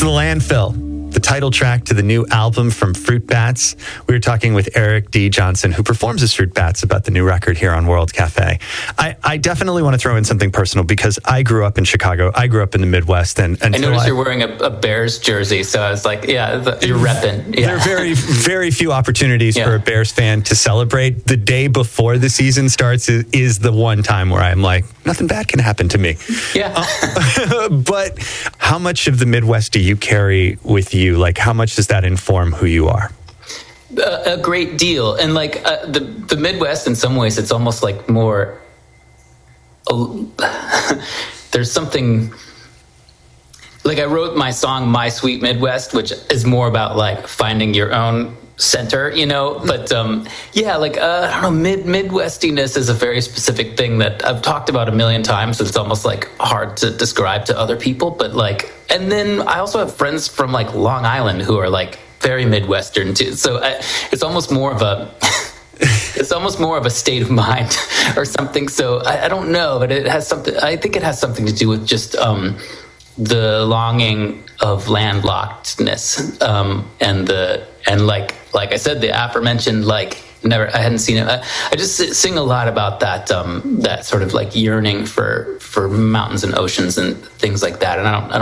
The Landfill, the title track to the new album from Fruit Bats. We were talking with Eric D. Johnson, who performs as Fruit Bats, about the new record here on World Cafe. I definitely want to throw in something personal because I grew up in Chicago. I grew up in the Midwest. And I noticed you're wearing a Bears jersey, so I was like, you're repping. Yeah. There are very, very few opportunities for a Bears fan to celebrate. The day before the season starts is the one time where I'm like, nothing bad can happen to me. Yeah. But how much of the Midwest do you carry with you? Like, how much does that inform who you are? A great deal. And like the Midwest, in some ways, it's almost like more... there's something... Like, I wrote my song, My Sweet Midwest, which is more about, like, finding your own center, you know? But, I don't know, Midwestiness is a very specific thing that I've talked about a million times. So it's almost, like, hard to describe to other people. But, like, and then I also have friends from, like, Long Island who are, like, very Midwestern, too. So it's almost more of a... It's almost more of a state of mind or something. So I don't know, but it has something... I think it has something to do with just... the longing of landlockedness, and like I said, the aforementioned, like, I hadn't seen it. I just sing a lot about that that sort of like yearning for mountains and oceans and things like that. And I don't